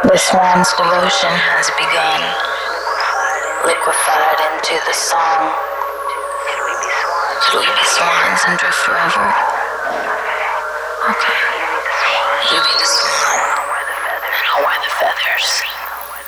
This man's devotion has begun, liquefied into the song. Should we be swans and drift forever? Okay. You be the swan, and I'll wear the feathers.